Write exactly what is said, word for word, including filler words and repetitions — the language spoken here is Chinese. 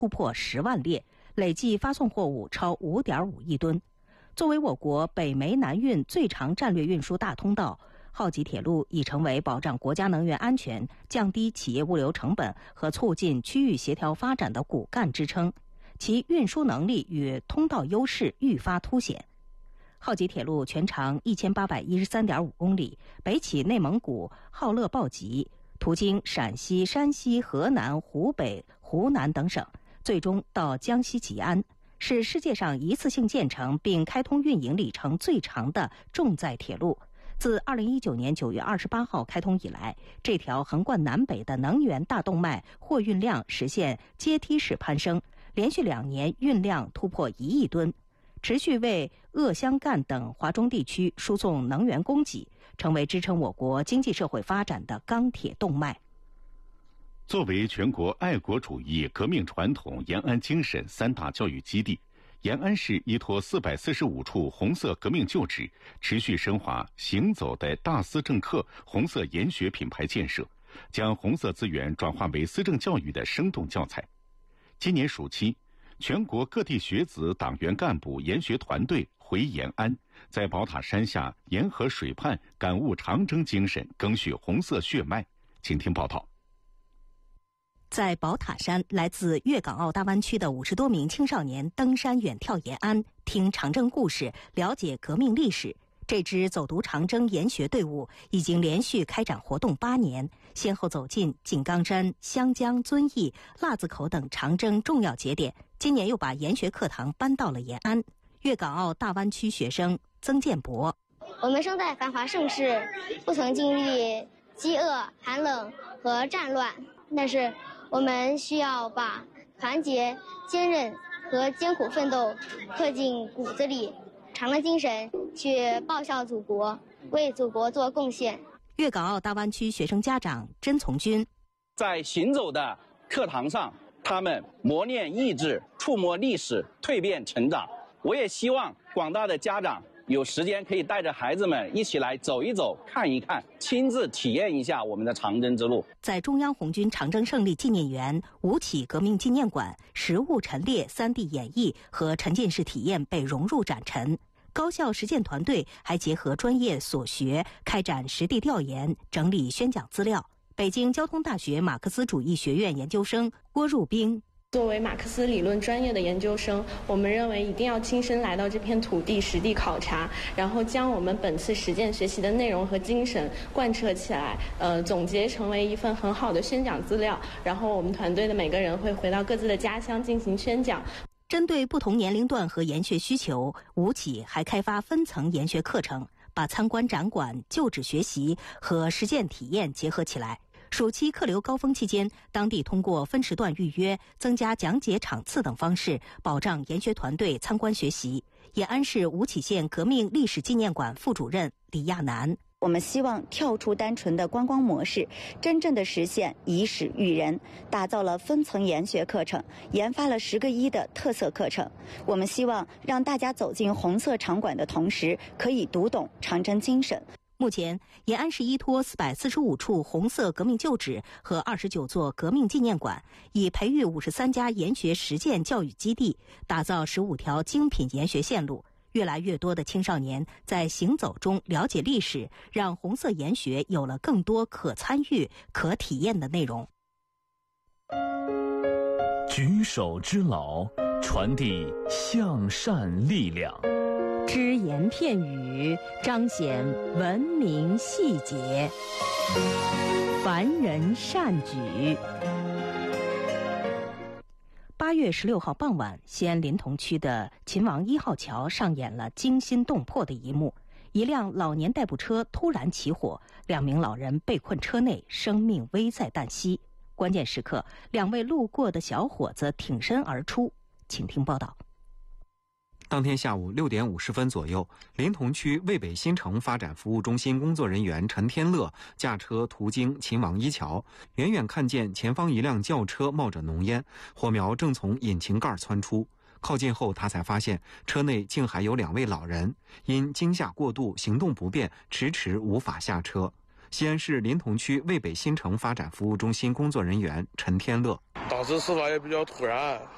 突破十万列，累计发送货物超 五点五亿吨。作为我国北煤南运最长战略运输大通道，浩吉铁路已成为保障国家能源安全、降低企业物流成本和促进区域协调发展的骨干支撑，其运输能力与通道优势愈发凸显。浩吉铁路全长一千八百一十三点五公里，北起内蒙古浩勒抱吉，途经陕西、山西、河南、湖北、湖南等省，最终到江西吉安，是世界上一次性建成并开通运营里程最长的重载铁路。自二零一九年九月二十八号开通以来，这条横贯南北的能源大动脉货运量实现阶梯式攀升，连续两年运量突破一亿吨，持续为鄂湘赣等华中地区输送能源供给，成为支撑我国经济社会发展的钢铁动脉。 作为全国爱国主义革命传统延安精神三大教育基地，延安市依托四百四十五处红色革命旧址，持续深化行走的大思政课红色研学品牌建设，将红色资源转化为思政教育的生动教材。今年暑期，全国各地学子党员干部研学团队回延安，在宝塔山下沿河水畔感悟长征精神，赓续红色血脉。请听报道。 在宝塔山，来自粤港澳大湾区的五十多名青少年登山远眺延安，听长征故事，了解革命历史。这支走读长征研学队伍已经连续开展活动八年，先后走进井冈山、湘江、遵义、腊子口等长征重要节点。今年又把研学课堂搬到了延安。粤港澳大湾区学生曾建博： 我们生在繁华盛世，不曾经历饥饿、寒冷和战乱，但是我们需要把团结、坚韧和艰苦奋斗刻进骨子里，长征精神去报效祖国，为祖国做贡献。 粤港澳大湾区学生家长甄从军： 在行走的课堂上，他们磨练意志，触摸历史，蜕变成长。我也希望广大的家长有时间可以带着孩子们一起来走一走、看一看，亲自体验一下我们的长征之路。 在中央红军长征胜利纪念园、吴起革命纪念馆，实物陈列 三 D 演绎和沉浸式体验被融入展陈。高校实践团队还结合专业所学，开展实地调研，整理宣讲资料。北京交通大学马克思主义学院研究生郭入兵： 作为马克思理论专业的研究生，我们认为一定要亲身来到这片土地实地考察，然后将我们本次实践学习的内容和精神贯彻起来，呃，总结成为一份很好的宣讲资料。然后我们团队的每个人会回到各自的家乡进行宣讲。 针对不同年龄段和研学需求，吴起还开发分层研学课程，把参观展馆、就址学习和实践体验结合起来。暑期客流高峰期间，当地通过分时段预约、增加讲解场次等方式，保障研学团队参观学习。延安市吴起县革命历史纪念馆副主任李亚楠： 我们希望跳出单纯的观光模式，真正的实现以史育人，打造了分层研学课程，研发了十个一的特色课程。我们希望让大家走进红色场馆的同时，可以读懂长征精神。 目前，延安市依托四百四十五处红色革命旧址和二十九座革命纪念馆，以培育五十三家研学实践教育基地，打造十五条精品研学线路。越来越多的青少年在行走中了解历史，让红色研学有了更多可参与、可体验的内容。 举手之劳，传递向善力量。 只言片语，彰显文明细节。凡人善举。八月十六号傍晚，西安临潼区的秦王一号桥上演了惊心动魄的一幕：一辆老年代步车突然起火，两名老人被困车内，生命危在旦夕。关键时刻，两位路过的小伙子挺身而出。请听报道。 当天下午六点五十分左右，临潼区渭北新城发展服务中心工作人员陈天乐驾车途经秦王一桥，远远看见前方一辆轿车冒着浓烟，火苗正从引擎盖窜出。靠近后，他才发现车内竟还有两位老人，因惊吓过度，行动不便，迟迟无法下车。西安市临潼区渭北新城发展服务中心工作人员陈天乐： 当时事发也比较突然，